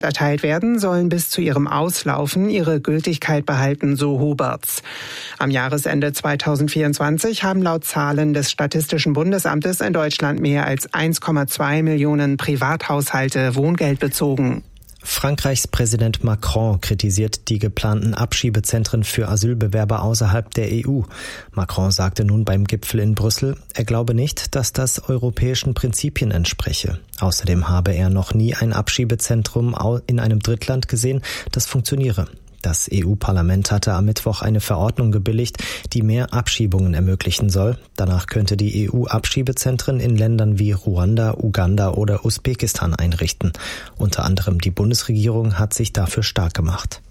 erteilt werden, sollen bis zu ihrem Auslaufen ihre Gültigkeit behalten, so Huberts. Am Jahresende 2024 haben laut Zahlen des Statistischen Bundesamtes in Deutschland mehr als 1,2 Millionen Privathaushalte Wohngeld bezogen. Frankreichs Präsident Macron kritisiert die geplanten Abschiebezentren für Asylbewerber außerhalb der EU. Macron sagte nun beim Gipfel in Brüssel, er glaube nicht, dass das europäischen Prinzipien entspreche. Außerdem habe er noch nie ein Abschiebezentrum in einem Drittland gesehen, das funktioniere. Das EU-Parlament hatte am Mittwoch eine Verordnung gebilligt, die mehr Abschiebungen ermöglichen soll. Danach könnte die EU Abschiebezentren in Ländern wie Ruanda, Uganda oder Usbekistan einrichten. Unter anderem die Bundesregierung hat sich dafür stark gemacht.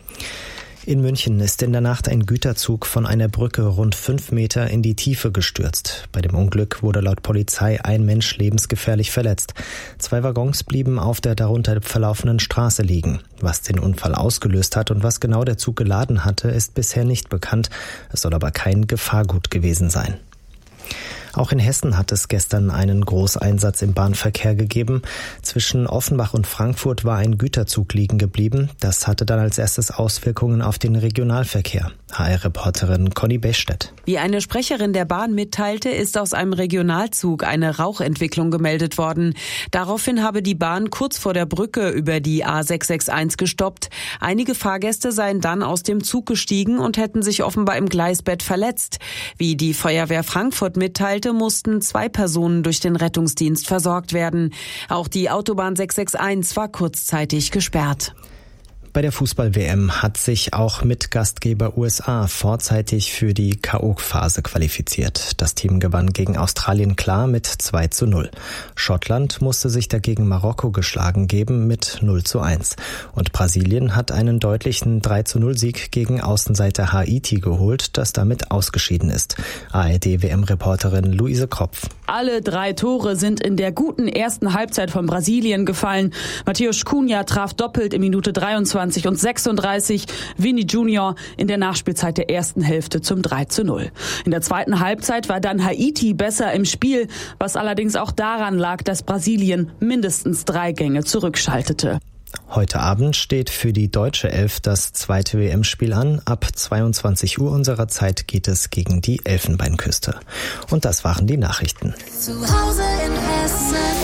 In München ist in der Nacht ein Güterzug von einer Brücke rund 5 Meter in die Tiefe gestürzt. Bei dem Unglück wurde laut Polizei ein Mensch lebensgefährlich verletzt. 2 Waggons blieben auf der darunter verlaufenden Straße liegen. Was den Unfall ausgelöst hat und was genau der Zug geladen hatte, ist bisher nicht bekannt. Es soll aber kein Gefahrgut gewesen sein. Auch in Hessen hat es gestern einen Großeinsatz im Bahnverkehr gegeben. Zwischen Offenbach und Frankfurt war ein Güterzug liegen geblieben. Das hatte dann als erstes Auswirkungen auf den Regionalverkehr. HR-Reporterin Conny Bechstedt. Wie eine Sprecherin der Bahn mitteilte, ist aus einem Regionalzug eine Rauchentwicklung gemeldet worden. Daraufhin habe die Bahn kurz vor der Brücke über die A661 gestoppt. Einige Fahrgäste seien dann aus dem Zug gestiegen und hätten sich offenbar im Gleisbett verletzt. Wie die Feuerwehr Frankfurt mitteilte, mussten 2 Personen durch den Rettungsdienst versorgt werden. Auch die Autobahn 661 war kurzzeitig gesperrt. Bei der Fußball-WM hat sich auch Mitgastgeber USA vorzeitig für die K.O.-Phase qualifiziert. Das Team gewann gegen Australien klar mit 2:0. Schottland musste sich dagegen Marokko geschlagen geben mit 0:1. Und Brasilien hat einen deutlichen 3:0-Sieg gegen Außenseiter Haiti geholt, das damit ausgeschieden ist. ARD-WM-Reporterin Luise Kropf. Alle 3 Tore sind in der guten ersten Halbzeit von Brasilien gefallen. Matheus Cunha traf doppelt in Minute 23 und 36, Vini Junior in der Nachspielzeit der ersten Hälfte zum 3:0. In der zweiten Halbzeit war dann Haiti besser im Spiel, was allerdings auch daran lag, dass Brasilien mindestens 3 Gänge zurückschaltete. Heute Abend steht für die deutsche Elf das zweite WM-Spiel an. Ab 22 Uhr unserer Zeit geht es gegen die Elfenbeinküste. Und das waren die Nachrichten. Zu Hause in Hessen.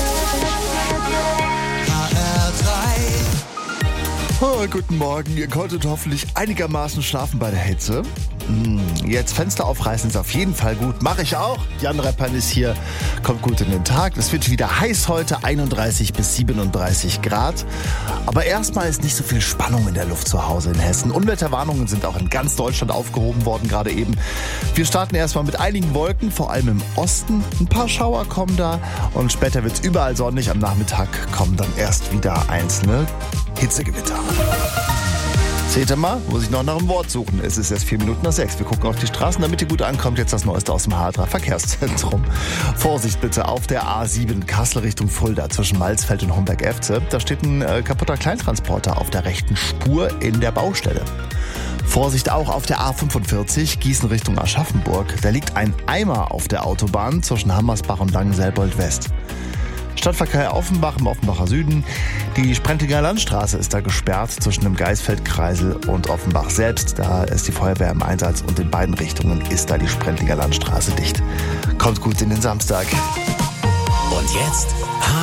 Oh, guten Morgen, ihr konntet hoffentlich einigermaßen schlafen bei der Hitze. Jetzt Fenster aufreißen ist auf jeden Fall gut. Mache ich auch. Jan Reppan ist hier, kommt gut in den Tag. Es wird wieder heiß heute, 31 bis 37 Grad. Aber erstmal ist nicht so viel Spannung in der Luft zu Hause in Hessen. Unwetterwarnungen sind auch in ganz Deutschland aufgehoben worden, gerade eben. Wir starten erstmal mit einigen Wolken, vor allem im Osten. Ein paar Schauer kommen da und später wird es überall sonnig. Am Nachmittag kommen dann erst wieder einzelne Hitzegewitter. Seht ihr mal, muss ich noch nach einem Wort suchen. Es ist erst 5:04. Wir gucken auf die Straßen, damit ihr gut ankommt. Jetzt das Neueste aus dem H3 Verkehrszentrum. Vorsicht bitte auf der A7 Kassel Richtung Fulda zwischen Malsfeld und Homberg-Efze. Da steht ein kaputter Kleintransporter auf der rechten Spur in der Baustelle. Vorsicht auch auf der A45 Gießen Richtung Aschaffenburg. Da liegt ein Eimer auf der Autobahn zwischen Hammersbach und Langenselbold-West. Stadtverkehr Offenbach im Offenbacher Süden. Die Sprentinger Landstraße ist da gesperrt zwischen dem Geisfeldkreisel und Offenbach selbst. Da ist die Feuerwehr im Einsatz und in beiden Richtungen ist da die Sprentinger Landstraße dicht. Kommt gut in den Samstag. Und jetzt